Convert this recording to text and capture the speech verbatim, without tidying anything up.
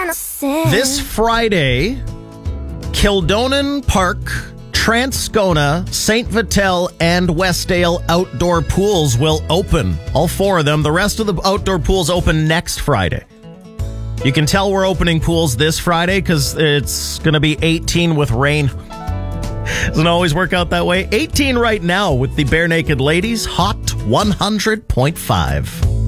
This Friday, Kildonan Park, Transcona, Saint Vital, and Westdale outdoor pools will open. All four of them. The rest of the outdoor pools open next Friday. You can tell we're opening pools this Friday because it's going to be eighteen with rain. Doesn't always work out that way. eighteen right now with the Bare Naked Ladies. Hot one hundred point five.